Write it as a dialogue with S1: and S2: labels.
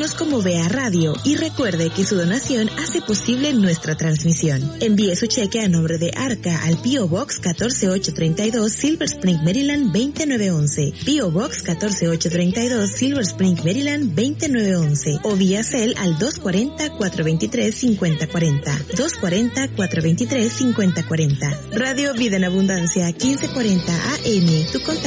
S1: Búsquenos como Vea Radio y recuerde que su donación hace posible nuestra transmisión. Envíe su cheque a nombre de Arca al P.O. Box 14832 Silver Spring, Maryland 29911. P.O. Box 14832 Silver Spring, Maryland 29911. O vía Cel al 240-423-5040. 240-423-5040. Radio Vida en Abundancia 1540 AM. Tu contacto